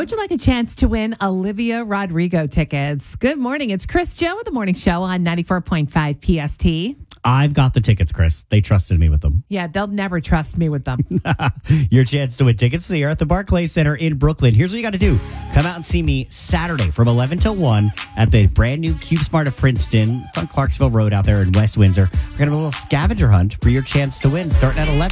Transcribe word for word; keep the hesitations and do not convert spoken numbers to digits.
would you like a chance to win Olivia Rodrigo tickets? Good morning. It's Chris Joe with the Morning Show on ninety-four point five P S T. I've got the tickets, Chris. They trusted me with them. Yeah, they'll never trust me with them. Your chance to win tickets here at the Barclays Center in Brooklyn. Here's what you got to do. Come out and see me Saturday from eleven till one at the brand new CubeSmart of Princeton. It's on Clarksville Road out there in West Windsor. We're going to have a little scavenger hunt for your chance to win starting at eleven.